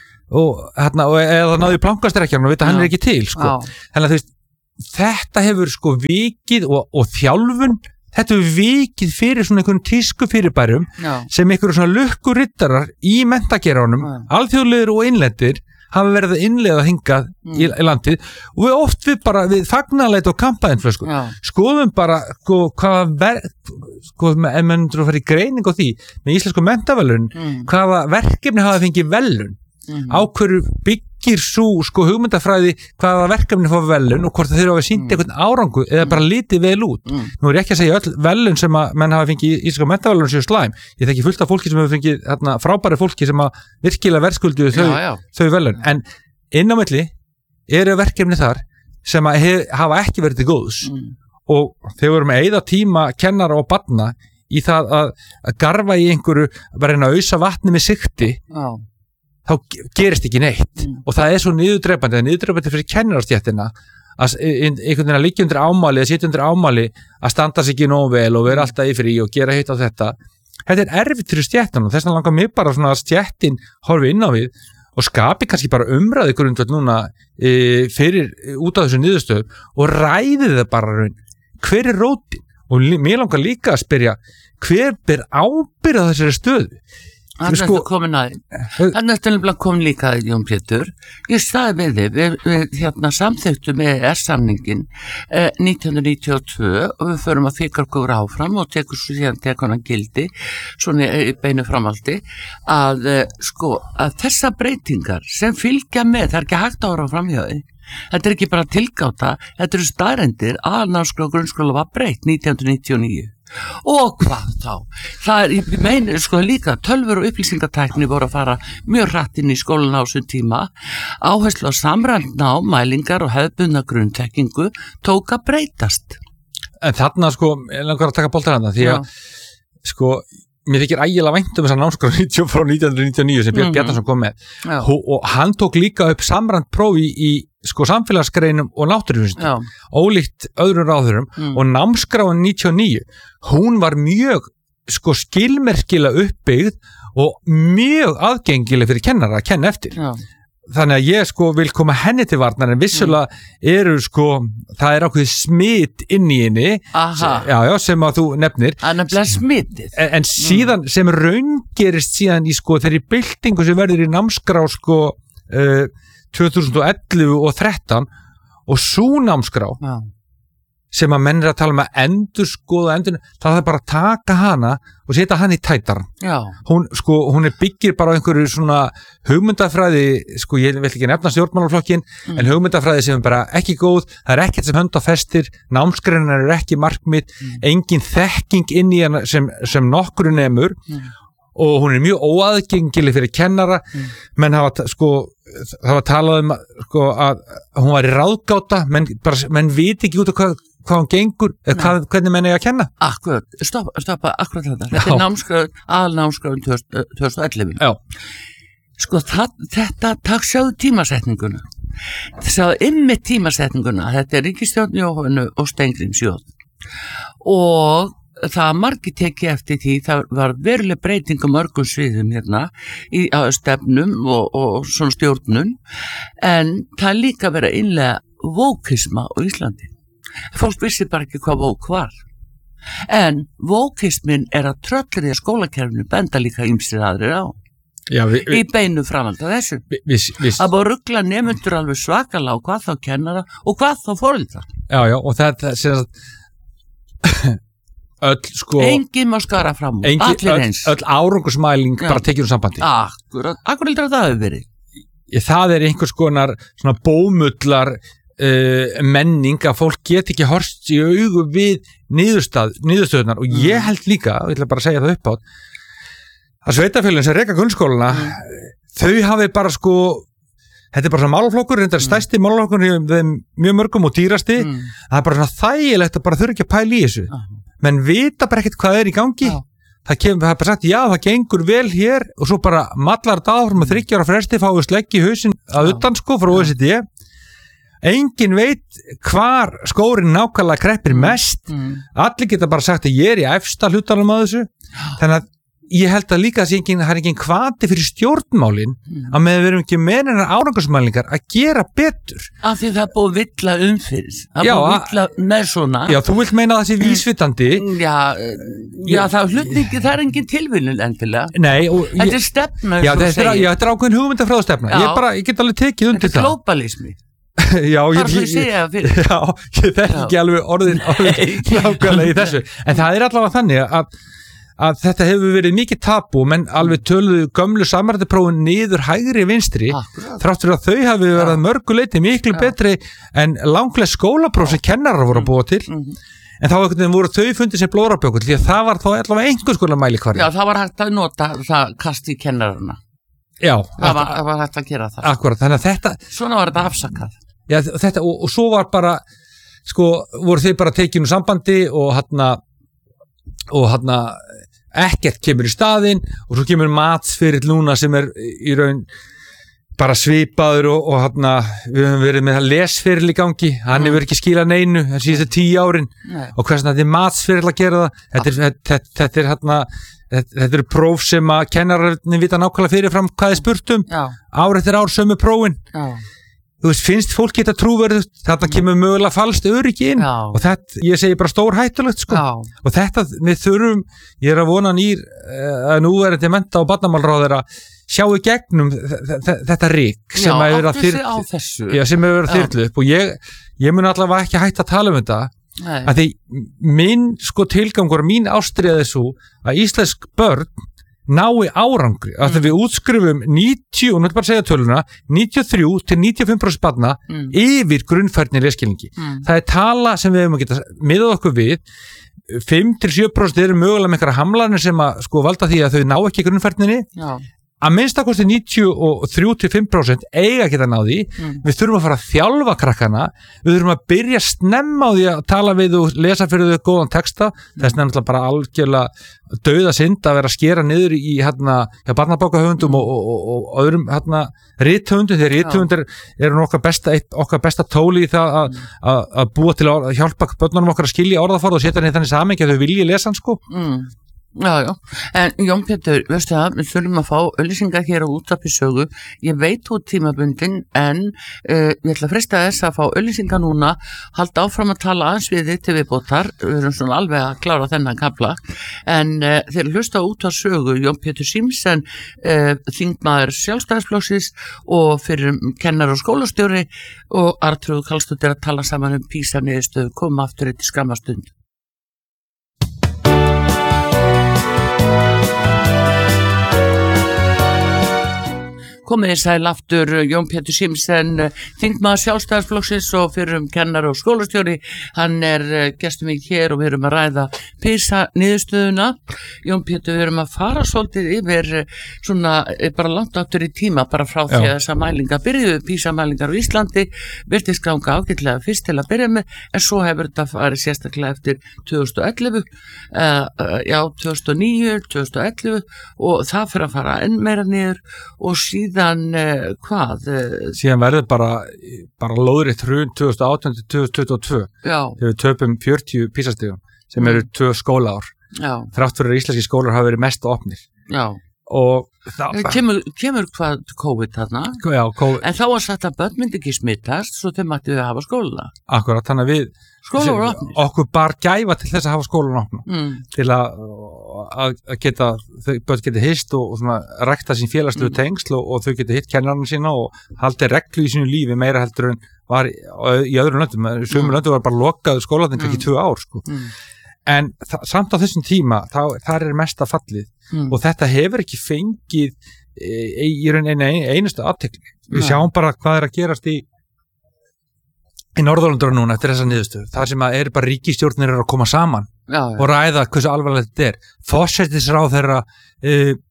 og hérna, og eða náðu plankastrekjan og vita hann er ekki til sko. Þannig að þú veist, þetta hefur sko vikið og, og þjálfun, þetta hefur vikið fyrir svona einhvern tísku fyrirbærum Já. Sem einhverjum svona lukkurittarar í menntageranum, alþjóðlegir og innlendir hafa verið að innleiða hingað mm. í, í landið og við oft við bara við fagnarleit og kampaðinflösku sko. Skoðum bara sko, hvaða ver, sko, ef mann þú fara í greining á því með íslensku menntavelun mm. hvaða verkefni hafa fengið velun mm. á hverju byggir svo sko hugmyndafræði hvaða verkefni fá velun og hvort þeir hafa sýnt mm. einhvern árangu eða bara litið vel út mm. nú er ég ekki að segja öll velun sem að menn hafa fengið í íslensku menntavelun séu slæm, ég þekki fullt af fólki sem hefur fengið hérna, frábæri fólki sem að virkilega verðskulduðu þau, já, já. þau velun en inn á milli eru verkefni þar sem að hef, hafa ekki verið til góðs mm. og þegar við erum að eyða tíma kennara og barna í það að, að garfa í einhverju bara reyna að ausa vatni með sigti Já. Þá gerist ekki neitt mm. og það er svo niðurdrepandi, niðurdrepandi fyrir kennarastjættina að einhvern veginn að liggja undir ámali eða sitja undir ámali að standa sig ekki nógu vel og vera alltaf í frí og gera hitt á þetta. Þetta er erfitt fyrir stjættan og þess vegna langar mig bara svona að stjættin horfi inn á við og skapi kannski bara umræði grundvöld núna e, fyrir út af þessu niðurstöðum og ræði það bara raun. Hver er rótin? Og mér langar líka að spyrja hver ber ábyrgð á þessari stöðu? Hann er sko, komin að hann er stöðlega komin líka að Jón Pétur ég staði með þið við, við hérna samþyktum E E S-samningin eh, nítján hundruð níutíu og tvö og við förum að fikra okkur áfram og tekur svo síðan tekur hann gildi svona í beinu framaldi að eh, sko að þessa breytingar sem fylgja með það er ekki hægt ára fram hjá því þetta er ekki bara tilgáta þetta eru staðreyndir að námskrá og grunnskóla var breytt nítján hundruð níutíu og níu og hvað þá það er, ég meina sko líka tölvur og upplýsingatækni voru að fara mjög hratt inn í skólan á þessum tíma áherslu á samræmt nám, mælingar og hefðbundna grunntekkingu tók að breytast en þarna sko, ég langar að taka boltar hana því að Já. Sko mér þykir ægilega vænt um þessar námskrá frá nítján hundruð níutíu og níu sem Björn mm-hmm. Bjarnason kom með og, og hann tók líka upp samræmt prófi í sko samfélagsgreinum og náttúruvísindum ólíkt öðrum ráðurum mm. og námskráin níutíu og níu hún var mjög sko skilmerkilega uppbyggð og mjög aðgengileg fyrir kennara að kenna eftir Já. Þannig að ég sko vil koma henni til varnar en vissulega mm. eru sko það er ákveðið smit inn í henni sem, já, já, sem að þú nefnir en, en síðan mm. sem raungerist síðan í sko þeirri byltingu sem verður í námskrá sko uh, tvö þúsund og ellefu og þrettán og svo námskrá Já. Sem að menn er að tala um að endurskoða endur, það er bara að taka hana og setja hann í tætaran hún, sko, hún er byggir bara á einhverju svona hugmyndafræði sko, ég vil ekki nefna stjórnmálaflokkin mm. en hugmyndafræði sem er bara ekki góð það er ekkert sem hönd á festir, námsgreinar er ekki markmið, mm. engin þekking inn í hana sem, sem nokkru nemur mm. og hún er mjög óaðgengileg fyrir kennara mm. menn hafa sko það var talað um sko, að hún var í ráðgáta menn, bara, menn viti ekki út af hvað, hvað hún gengur eða hvað, hvernig menn er að kenna Akkurat, stoppa, stoppa, akkurat þetta þetta er námskröðun, aðalnámskröðun tvö þúsund og ellefu Já. Sko það, þetta, takk sjáðu tímasetninguna sjáðu ymmið tímasetninguna þetta er ríkisstjórn Jóhannu og Steingríms J og það margir tekið eftir því það var veruleg breyting á mörgum sviðum hérna í stefnum og, og svona stjórnun en það er líka verið að innlega vókisma á Íslandi fólk vissi bara ekki hvað vók var en vókismin er að tröllur í skólakerfinu benda líka ýmsir aðrir á Já, vi, vi, í beinu framhald af þessu vi, vi, vi, að búið ruggla nemendur alveg svakalega og hvað þá kennara og hvað þá foreldrar Já, já, og það er öll sko engin má skara fram úr, allir eins öll árangusmæling bara tekið um sambandi Akkurat, akkur heldur að það hefur verið Ég, það er einhvers konar svona bómullar uh, menning að fólk get ekki horst í augu við niðurstað, niðurstöðunar og ég held líka, og ég ætla bara að segja það upp á að sveitafélagin sem reka grunnskólana mm. þau hafi bara sko þetta er bara svona málaflokkur, þetta er stærsti mm. málaflokkur í þeim mjög mörgum og dýrasti mm. það er bara svona þægilegt að bara þurfa ekki að pæla í þessu uh. menn vita bara ekkert hvað er í gangi uh. það kemur, það er bara sagt, já það gengur vel hér og svo bara mallar þetta áfram með þriggja ára fresti fáið sleggi í hausinn að utan sko frá O E C D engin veit hvar skórin nákvæmlega kreppir mest mm. allir geta bara sagt að ég er í efsta hlutanum á þessu þannig að ég held að líka að það er engin hvati fyrir stjórnmálin mm. að með við erum ekki með hennar árangursmælingar að gera betur af því það er búið villa umfyrir það er búið villa með svona já, þú vilt meina það sé vísvitandi já, já það er hlutningi það er engin tilviljun endilega nei, þetta er stefna já, þetta er, er ákveðin hugmyndafræðu stefna ég, bara, ég get alveg tekið undir það þetta er glóbalismi já, ég, ég, ég, já, ég þekki ekki alveg orðin, orðin nákvæmlega í þessu en það er allavega þannig að að þetta hefur verið mikið tabu menn alveg töluðu gömlu samrættiprófin niður hægri vinstri Akkurat. þrátt fyrir að þau hafi verið að mörguleiti miklu Já. betri en langlega skólapróf sem kennarar voru að búa til mm. en þá voru þau fundið sem blórabjökull því að það var þá allavega einhvers konar mælikvarði Já, það var hægt að nota það kasti kennararna Já, það var, var hægt að gera það Akkurat, þannig að þetta Svona var þetta afsakað Já, þetta, og, og svo var bara sko, voru þau bara tekinu sambandi og hérna og hérna ekkert kemur í staðinn og svo kemur matsfyrir núna sem er í raun bara svipaður og, og hérna við höfum verið með lesfyrir í gangi hann hefur ekki skilað neinu það síðustu tíu árin Nei. og hversna þetta er matsfyrir að gera það þetta er, þetta, þetta er hérna þetta, þetta er próf sem að kennararnir vita nákvæmlega fyrirfram hvað er spurt um ár eftir ár sömu prófin Já. Þú veist, finnst fólk geta trúverðust, þarna kemur mögulega falskt öryggi inn Já. og þetta, ég segi bara stór hættulegt sko Já. og þetta, við þurfum, ég er að vona nýr að nú er þetta mennta og barnamálráðir að sjáu gegnum þetta rík sem hefur verið að þyrlu Já, sem hefur verið að þyrlu upp og ég, ég mun allavega ekki hætta að tala um þetta Nei. að því minn sko tilgangur, mín ástriðið svo að íslensk börn nái árangri, að mm. við útskrifum níutíu, og nú er bara að segja töluna níutíu og þrjú til níutíu og fimm prósent barna mm. yfir grunnfærni lesskilningi mm. það er tala sem við hefum að geta miðað okkur við fimm til sjö prósent eru mögulega með einhverja hamlanir sem að sko valda því að þau ná ekki grunnfærninni Já. Að minnstakosti níutíu og þrjú til fimm prósent eiga geta náði mm. við þurfum að fara að þjálfa krakkana við þurfum að byrja að snemma á því að tala við og lesa fyrir þau góðan texta mm. þess er náttúrulega bara algjörlega dauða synd að vera að skera niður í hérna, ja, barnabókahöfundum og, og, og, og öðrum hérna rithöfundum þegar rithöfundur eru okkar besta, okkar besta tóli í það að, mm. að, að búa til að hjálpa börnunum okkar að skilja orðaforða og setja henni þannig saman ekki að þau vilji lesa hann sko mm. Já, já, en Jón Pétur, veistu það, við þurfum að fá auglýsingar hér á Útvarpi Sögu, ég veit út tímabundin, en uh, ég ætla að freista þess að fá auglýsingar núna, halda áfram að tala aðeins við þið til viðbótar, við erum svona alveg að klára þennan kafla, en uh, þeir hlusta á Útvarpi Sögu, Jón Pétur Símsen, uh, þingmaður Sjálfstæðisflokksins og fyrir kennar og skólastjóri og Arnþrúður Karlsdóttir að tala saman um PISA-niðurstöðu, koma aftur eitt í skamma stund. Komið í sæl aftur Jón Pétur Símsen, þingmaður Sjálfstæðisflokksins og fyrrum kennar og skólastjóri. Hann er gestur mig hér og við erum að ræða PISA niðurstöðuna. Jón Pétur, við erum að fara svolítið yfir svona bara langt áttur í tíma bara frá því að þessa mælinga byrjuðu, PISA mælingar á Íslandi, virtist ganga ágætlega fyrst til að byrja með, en svo hefur þetta farið sérstaklega eftir tvö þúsund og ellefu, uh, uh, já, tvö þúsund og níu, tvö þúsund og ellefu og það fyrir að fara enn meira niður og síðan Síðan uh, hvað? Uh, Síðan verður bara, bara lóðrið hrun tvö þúsund og átján til tvö þúsund tuttugu og tvö þegar við töpum fjörutíu PISA-stigum sem eru tvö skólaár. Þrátt fyrir að íslenski skólar hafa verið mest opnir. Já. Og það kemur, kemur hvað COVID þarna? Já, COVID. En þá var sagt að börn myndi ekki smittast svo þau mættu að hafa skóla. Akkurat, þannig að við skóla voru opnir. Okkur bar gæfa til þess að hafa skólan opna mm. til að, að, að geta þau börn geti hist og, og svona rækta sín félagslegu mm. tengsl og, og þau geti hitt kennarana sína og haldi reglu í sínu lífi meira heldur en var í, í öðrum löndum. Sumum mm. löndum var bara lokað skólaðin ekki mm. tvö ár sko. Mm. En samt á þessum tíma þá, þar er mesta fallið mm. og þetta hefur ekki fengið e, í raun einu einustu athygli. Við sjáum bara hvað er að gerast í í Norðurlöndum núna eftir þessa niðurstöðu. Það sem að er bara ríkisstjórnir er að koma saman já, já. og ræða hversu alvarlegt þetta er. Forsætisráðherra e,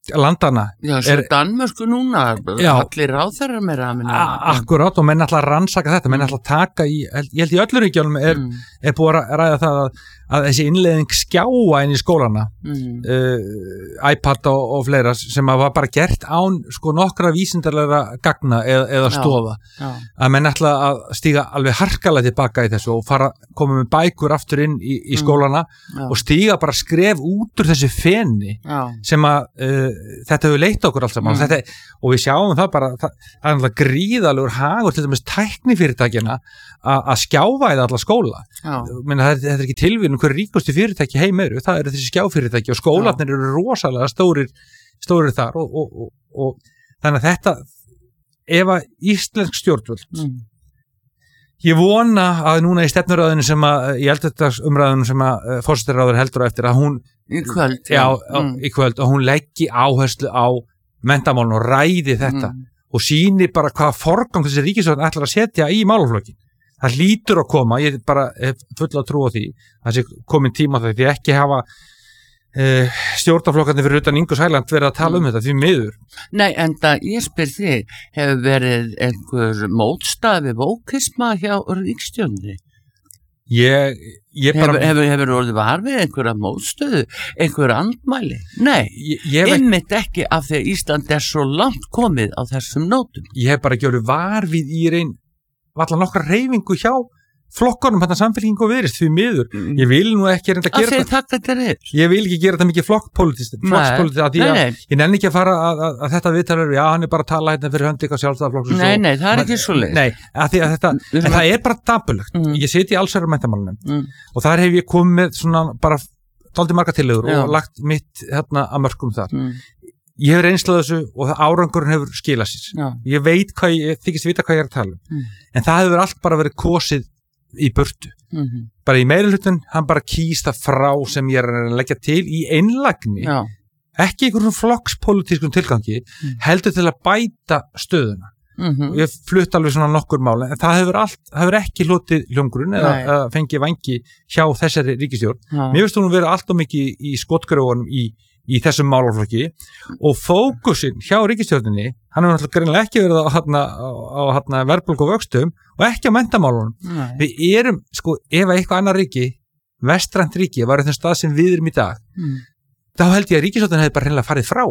landana Já, svo er, Danmörsku núna já, allir ráðherrar meira að minna. Akkurát, og menn ætla að rannsaka þetta, menn ætla að taka í, ég held í öllum ríkjunum er, mm. er búið að ræða það að, að þessi innleiðing skjáa inn í skólana mm. uh, iPad og, og fleira sem að var bara gert án sko nokkra vísindarlega gagna eða, eða stofa, já, já. að menn ætla að stíga alveg harkalega tilbaka í þessu og fara, koma með bækur aftur inn í, í skólana mm. og stíga bara skref út úr þessu feni já. Sem að uh, þetta hefur leitt okkur allt saman mm. þetta, og við sjáum það bara, það, það er alltaf gríðalegur hagur til dæmis tæknifyrirtækjana að skjávæða alla skóla. Menna, það, er, það er ekki tilvíðun hver ríkustu fyrirtæki heim eru, það eru þessi skjáfyrirtæki og skólarnir Já. Eru rosalega stórir, stórir þar og, og, og, og þannig að þetta, ef að íslensk stjórnvöld mm. ég vona að núna í stefnuröðinu sem að, í eldurdagsumræðinu sem að uh, forsætisráðherra heldur á eftir að hún í kvöld, já, mm. í kvöld og hún leggi áherslu á menntamálun og ræði þetta mm. og sýni bara hvaða forgang þessi ríkisstjórn ætlar að setja í málaflokkin. Það hlýtur að koma, ég bara hef fulla að trúa því að þessi komin tíma það því ekki hafa uh, stjórnarflokkarnir fyrir utan Ingu Sæland verið að tala um þetta því miður. Nei, en það ég spyr þig, hefur verið einhver mótstafi vókisma hjá ríkisstjórninni? Ég, ég bara... Hefur, hefur, hefur orðið var við einhverja mótstöðu, einhverja andmæli? Nei, ég, ég einmitt ekki af því að Ísland er svo langt komið á þessum nótum. Ég hef bara ekki orðið var við í reyn valla nokkra reyfingu hjá flokkunum þetta samfélkingu og viðrist því miður. Mm. Ég vil nú ekki reynda að gera þetta. þetta ég vil ekki gera þetta mikið flokkpolítist flokkspolítist að því að nei, nei. Ég nenni ekki að fara að, að, að þetta viðtalur, já hann er bara að tala hérna fyrir hönd eitthvað sjálfstæðarflokks. Nei, nei, það er ekki svo leið. Nei, að því að þetta, en það er bara dapulegt. Mm. Ég siti í allsherjar menntamálunum mm. og þar hef ég komið með svona bara dálítið marga tillögur og lagt mitt hérna að mörkum þar. Mm. Ég hef reynslað þessu og árangurinn hefur skilað sér. Já. Ég veit hvað ég, þykist vita hvað ég er að tala um. Mm. En það hefur allt bara verið kosið í burtu. Mm-hmm. Bara í meirihlutun, hann bara kýst það frá sem ég er að leggja til í einlægni. Já. Ekki einhverjum flokkspolítískum tilgangi, mm. heldur til að bæta stöðuna. Mm-hmm. Ég flutt alveg svona nokkur máli, en það hefur, allt, hefur ekki hlotið hljómgrunn eða, eða fengið vangi hjá þessari ríkisstjórn. Já. Mér finnst hún vera allt of mikið í skotgröfunum í í þessum málaflokki og fókusinn hjá ríkisstjórninni, hann hefur náttúrulega greinilega ekki verið á, hana, á, á hana, verðbólgu og vöxtum og ekki á menntamálunum. Nei. Við erum, sko, ef eitthvað annar ríki, vestrænt ríki, var í þeim stað sem við erum í dag, mm. þá held ég að ríkisstjórnin hefði bara hreinlega farið frá.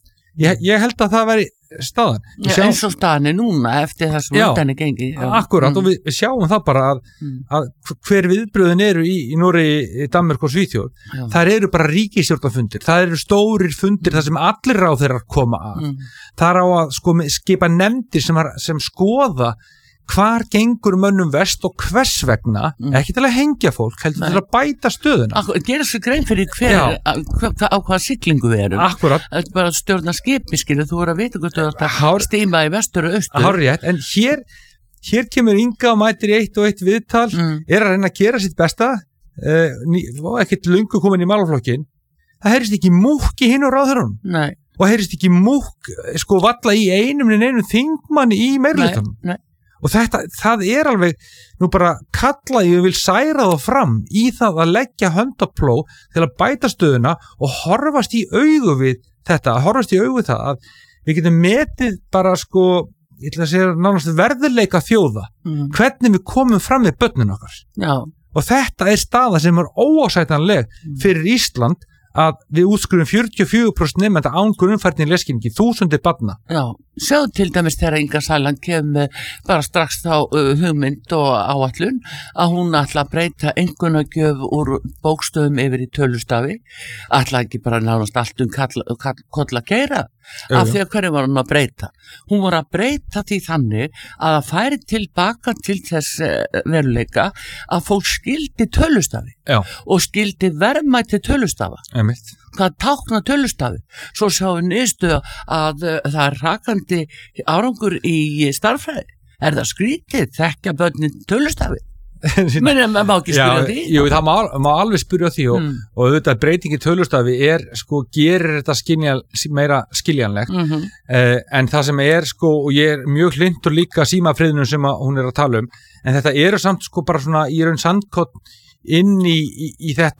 Ég, ég held að það væri staðan. Já, sjá, eins og staðan er núna eftir það sem undan er gengið. Akkurat, mm. og við, við sjáum það bara að, mm. að hver viðbröðin eru í, í Noregi, Danmörk og Svíþjóð, já. Það eru bara ríkisstjórnarfundir, það eru stórir fundir þar sem allir ráðherrar koma að. Mm. Það er á að sko, skipa nefndir sem, sem skoða hvar gengur mönnum vest og hvers vegna, mm. ekki til að hengja fólk, heldur Nei. Til að bæta stöðuna. Gera svo grein fyrir hver, á, á hvaða siglingu við erum. Akkurat. Það er bara að stjórna skipi, skilu, þú voru að vita hvað þú ert að stíma í vestur og austur. Hárrétt, en hér, hér kemur Inga og mætir í eitt og eitt viðtal, mm. er að reyna að gera sitt besta, uh, ný, ekkert lungu komin í málaflokkin, það heyrist ekki múkk í hinn og ráðherrunum. Nei. Og heyrist ekki múkk, sko, valla í einum en einum þingmanni í meirihlutanum. Nei, nei. Og þetta, það er alveg, nú bara kalla ég vil særa þá fram í það að leggja hönd á plóg til að bæta stöðuna og horfast í augu við þetta, horfast í augu við það að við getum metið bara sko, ég ætla að segja nánast verðurleika þjóða, mm. hvernig við komum fram með börnin okkar. Já. Og þetta er staða sem er óásætanleg mm. fyrir Ísland að við útskrifum fjörutíu og fjögur prósent nemenda án grunnfærni í lesskilningi, þúsundir barna. Já, sjáðu til dæmis þegar Inga Sæland kemur bara strax þá uh, hugmynd og áætlun að hún ætla að breyta einkunnagjöf úr bókstöðum yfir í tölustafi, ætla ekki bara nánast allt um kolla keira, af því að hverju var hún að breyta? Hún var að breyta því þannig að það færi tilbaka til þess veruleika að fólk skildi tölustafi Já. Og skildi verðmæti tölustafa. Einmitt. Hvað tákna tölustafi? Svo sjáum við niðurstöðu að uh, það er rakandi árangur í starffræði. Er það skrítið þekkja börnin tölustafi? Men maður má ekki spyrja því. Jú, það má, má alveg spyrja því og, mm. og auðvitað breytingi tölustafi er, sko, gerir þetta skiljan, meira skiljanlegt mm -hmm. uh, en það sem er, sko, og ég er mjög hlindur líka símafriðnum sem hún er að tala um, en þetta eru samt, sko, bara svona í raun sandkott inn í, í, í þetta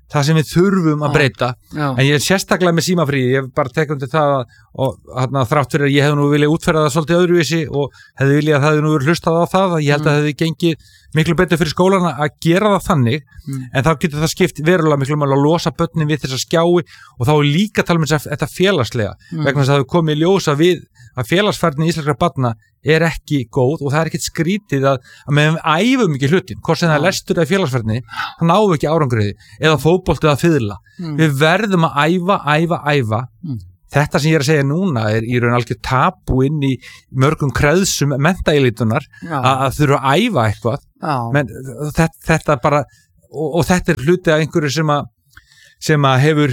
það sem við þurfum að breyta Já. en ég er sérstaklega með símafrí ég hef bara tekið undir það að, og hérna, þrátt fyrir að ég hef nú viljað útferða það svolítið öðruvísi og hefði viljað að það hefði nú verið hlustað á það ég held að það hefði gengið miklu betur fyrir skólana að gera það þannig mm. en þá getur það skipt verulega miklu máli að losa börnin við þessa skjái og þá er líka að tala um þetta félagslega mm. vegna þess að það hefur komið í ljósa við að félagsfærni íslenskra barna er ekki góð og það er ekkert skrítið að, að meðan við æfum ekki hlutin hvort sem það er lestur eða félagsfærni þá náum við ekki árangriði eða fótbolti eða fiðla mm. við verðum að æfa, æfa, æfa mm. þetta sem ég er að segja núna er í raun algjör tabu inn í mörgum kreðsum menntaelítunar að þurfa að æfa eitthvað menn þetta, þetta bara og, og þetta er hluti af einhverju sem að sem að hefur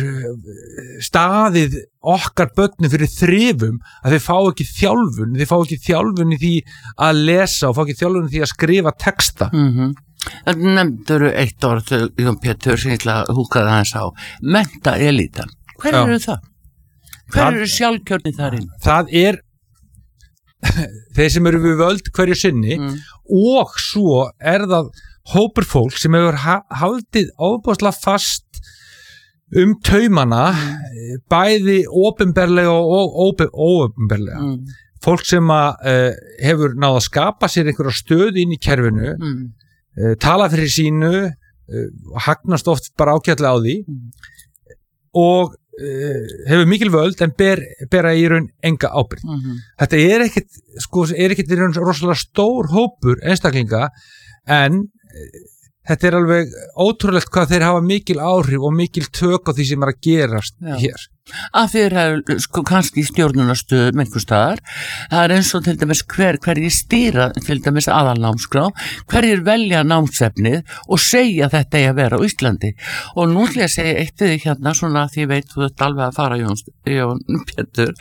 staðið okkar börnum fyrir þrifum að þeir fá ekki þjálfun þeir fá ekki þjálfun í því að lesa og fá ekki þjálfun í því að skrifa texta mm-hmm. Það nefndur eitt orð Jón Pétur sem ég ætla að húka það hans á menntaelítan, hver eru það? Hver það, eru sjálfkjörni þar inn? Það er þeir sem eru við völd hverju sinni mm. og svo er það hópur fólk sem hefur ha- haldið ofboðslega fast um taumana mm. bæði opinberlega og óopinberlega mm. fólk sem að uh, hefur náð að skapa sér einhverja stöð inn í kerfinu mm. uh, tala fyrir sínu uh, hagnast oft bara ágætlega á því mm. og uh, hefur mikil völd en ber, bera í raun enga ábyrgð mm-hmm. þetta er ekkit sko, er ekkit í raun rosalega stór hópur einstaklinga en uh, þetta er alveg ótrúlegt hvað þeir hafa mikil áhrif og mikil tök á því sem er að gerast Já. Hér. Að þeir hafa sko kannski í stjórnunarstöðum einhvers staðar, það er eins og til dæmis hver, hverjir stýra til dæmis aðalnámskrá, hverjir velja námsefnið og segja þetta eigi að vera á Íslandi og nú ætla ég að segja eitt við hérna svona því ég veit þú ert alveg að fara Jón, Jón Pétur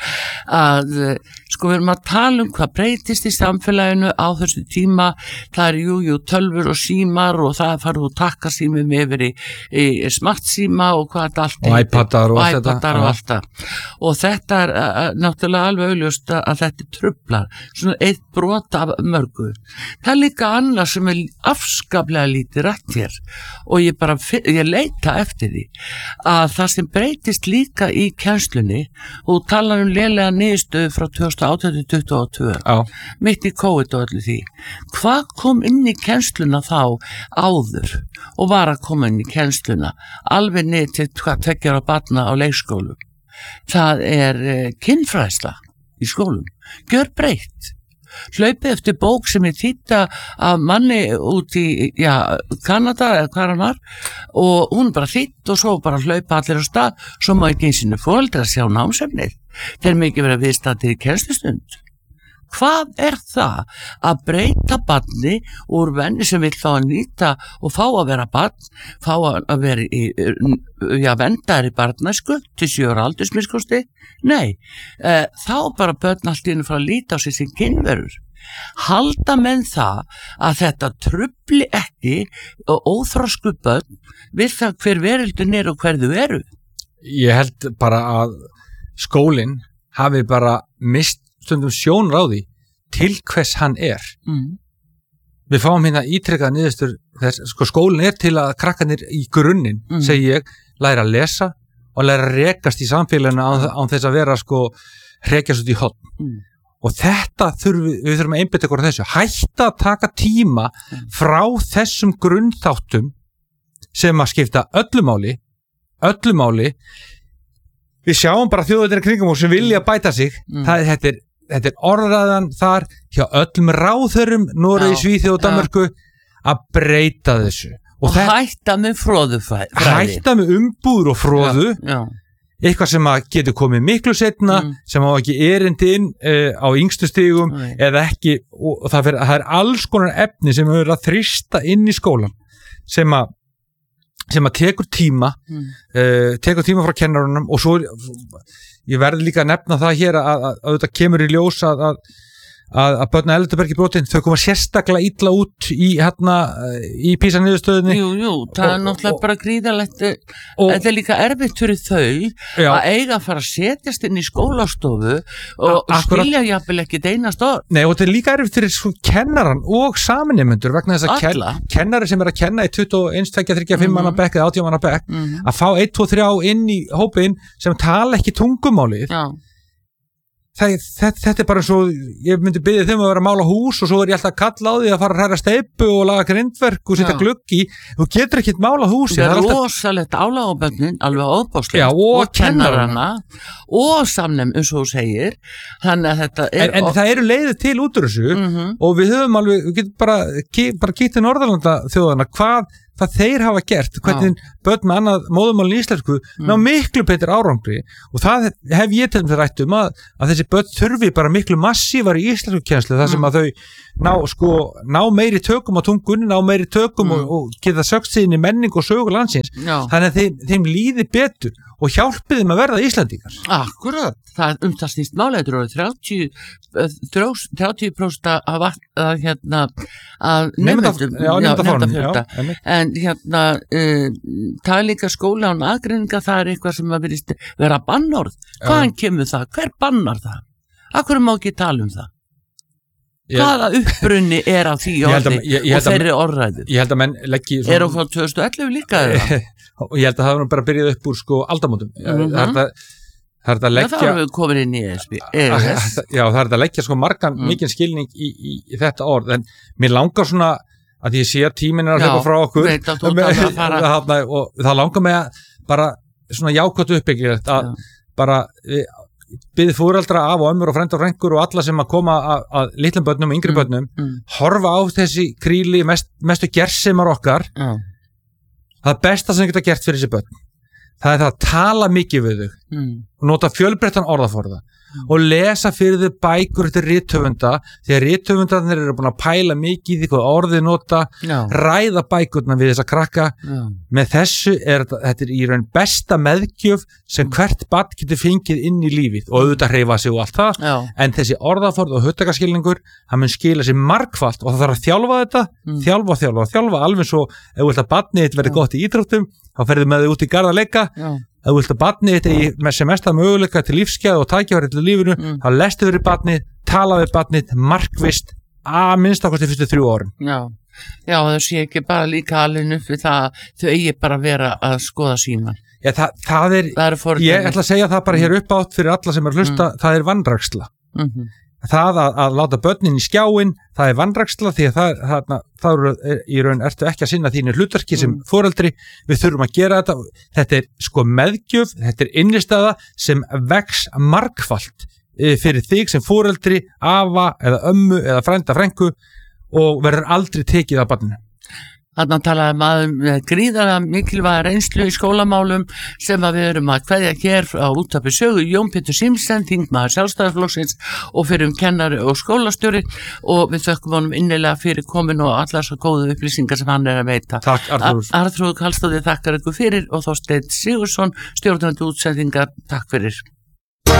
að sko við erum að tala um hvað breytist í samfélaginu á þessu tíma það er jú, jú, tölfur og símar og það farið úr takkasímum yfir í, í smartsíma og hvað þetta allt og iPadar og, og, og alltaf og þetta er uh, náttúrulega alveg augljóst að þetta truflar svona eitt brot af mörgu það er líka annað sem er afskaplega lítið rætt hér og ég bara ég leita eftir því að það sem breytist líka í kennslunni og talar um lélega niðurstöðu frá tvö þúsund og átján til tuttugu og tvö Já. Mitt í COVID og öllu því hvað kom inn í kennsluna þá áður og var að koma inn í kennsluna alveg niður til hvað tveggja ára barna á leikskólum það er uh, kynfræðsla í skólum, gjör breytt hlaupið eftir bók sem er þýdda af manni út í já, Kanada eða hvað hann var og hún bara þýdd og svo bara hlaupa allir á stað svo má ekki eins og foreldrar sjá námsefnið þeir með ekki vera viðstaddir í kennslustund hvað er það að breyta barni úr venni sem vill fá að nýta og fá að vera barn fá að vera í já, vendar í barnæsku til sjö ára aldursmiskosti nei, e, þá bara börn allt í einu frá að líta á sig sem kynverur halda menn það að þetta trufli ekki og óþrosku börn við það hver veröldin er og hver þau eru ég held bara að skólinn hafi bara mist stundum sjónur á því til hvers hann er mm. við fáum hérna ítrekkað niðurstur þess, sko skólinn er til að krakkanir í grunninn, mm. segi ég læra að lesa og læra að rekast í samfélaginu án, án þess að vera sko rekjast út í horn mm. og þetta þurfum við, við þurfum að einbeita okkur á þessu, hætta að taka tíma mm. frá þessum grunnþáttum sem að skipta öllu máli öllu máli við sjáum bara þjóðveitina kringum og sem vilja bæta sig mm. það, þetta, er, þetta er orðræðan þar hjá öllum ráðherrum Noregi, Svíþjóð og Danmörku að breyta þessu og, og þetta, hætta með fróðufræði hætta með umbúður og fróðu já, já. Eitthvað sem að getur komið miklu setna mm. sem á ekki erindi inn uh, á yngstu stigum mm. eða ekki og, og það, fyrir, það er alls konar efni sem hefur að þrýsta inn í skólan sem að sem að tekur tíma mm. uh, tekur tíma frá kennarunum og svo ég verði líka að nefna það hér að, að, að þetta kemur í ljós að, að, að, að börn erlendu bergi brotin, þau koma sérstaklega illa út í hérna í PISA niðurstöðunni. Jú, jú, það og, er náttúrulega og, bara gríðalegt þetta er líka erfitt fyrir þau já. Að eiga að fara að setjast inn í skólastofu og, og skilja jafnvel ekki einast orð. Nei, og þetta er líka erfitt fyrir sko kennaran og saminnemendur vegna þess að ken, kennari sem er að kenna í tuttugu og eins, tveggja, þriggja, fimm manna bekk eða átján manna bekk mm-hmm. að fá einn, tvo, þrjá inn í hópin sem tala ekki tungumálið já. Það, þetta, þetta er bara svo, ég myndi byggja þeim að vera að mála hús og svo er ég alltaf að kalla á því að fara að hræra steypu og laga grindverk og setja glugg í, þú getur ekkert mála húsi. Það er alltaf... rosalegt álag á bönnin, alveg óbáslegt og, og kennarana og samnefn eins og þú segir, þannig að þetta er... En, en það eru leiðir til út úr þessu mm-hmm. og við höfum alveg, við getum bara, bara kýtt í Norðurlanda þjóðana, hvað það þeir hafa gert, hvernig ah. börn með annað móðumálinn íslensku mm. ná miklu betur árangri og það hef ég til þess að rætt um að, að þessi börn þurfi bara miklu massívar í íslensku kennslu þar sem mm. að þau ná, sko, ná meiri tökum á tungunni, ná meiri tökum mm. og, og geta sögt sig inn í menning og sögu landsins Já. Þannig að þeim, þeim líði betur og hjálpi þeim að verða Íslandingar. Akkurat, það um það snýst máleitur og þrjátíu prósent af að hérna að nefndum nefndafjölda en hérna uh, það er líka skóla án aðgreininga, það er eitthvað sem að verið vera bannorð, hvaðan kemur það, hver bannar það, akkur má ekki tala um það ég, hvaða uppbrunni er á því orði ég, ég, ég og þeirri orðræðu ég held að menn leggji svona... er hún frá tvö þúsund og ellefu líka og ég held að það var bara byrjað upp úr sko aldamótum mm-hmm. það er að Það er að leggja... Já, þá erum við komin inn í E S B. Já, það er að leggja sko margan mm. mikinn skilning í, í, í þetta orð, en mér langar svona að ég sé að tíminn er að hlaupa frá okkur veit að þú þarf að fara... það, og það langar mig að bara svona jákvæmt uppbyggilegt að Já. Bara byrði fóreldra af og ömmur og frændur og frængur og alla sem að koma að, að litlum börnum og yngri börnum mm. Mm. horfa á þessi kríli mest, mestu gersemar okkar Já. Það besta sem geta gert fyrir þessi börn það er það að tala mikið við þau mm. og nota fjölbreyttan orðaforða mm. og lesa fyrir þau bækur eftir rithöfunda því að rithöfundarnir eru búin að pæla mikið í því hvað orðið nota Já. Ræða bækurna við þessa krakka Já. Með þessu er þetta er í raun besta meðgjöf sem hvert barn getur fengið inn í lífið og auðvitað hreyfa sig og allt það Já. En þessi orðaforð og hugtakaskilningur hann mun skila sér margfalt og það þarf að þjálfa þetta mm. þjálfa, þjálfa, þjálfa alveg svo ef þú vilt að barnið þitt verði gott í íþróttum þá ferðu með þau út í garð að leika ef þú vilt að barnið þetta í með sem mesta möguleika til lífsgæð og tækifæri til lífinu mm. þá lestu fyrir barnið, tala við barnið markvisst að minnst ákvæmst í fyrstu þrjú árum Já, Já það sé ekki bara líka alveg upp við það þau eigi bara að vera að skoða síman Já, það, það er, það er ég ætla að segja það bara hér upp átt fyrir alla sem er að hlusta, mm. það er vanræksla mm-hmm. það að, að láta börnin í skjáin það er vanræksla því að það, það, það er í raun ertu ekki að sinna þínu hlutverki sem mm. foreldri við þurfum að gera þetta þetta er sko meðgjöf, þetta er innistæða sem vex margfalt fyrir þig sem foreldri afa eða ömmu eða frænda frængu og verður aldrei tekið af barninu Þarna talaði maður með gríðarlega mikilvæga reynslu í skólamálum sem að við erum að kveðja hér á útvarpi sögu Jón Pétur Simsen, þingmaður Sjálfstæðisflokksins og fyrir um kennari og skólastjóri og við þökkum honum innilega fyrir komin og allar svo góðu upplýsingar sem hann er að veita. Takk Arþrúður. Arþrúður Karlsdóttir þakkar ykkur fyrir og Þorsteinn Sigurðsson, stjórnandi útsendingar, takk fyrir.